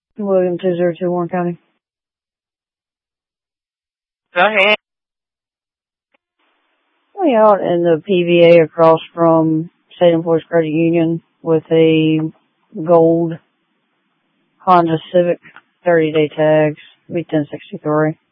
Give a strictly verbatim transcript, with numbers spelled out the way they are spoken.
William two zero two Warren County. Go ahead. We out in the P V A across from State Employees Credit Union with a gold Honda Civic, thirty day tags, B ten sixty-three.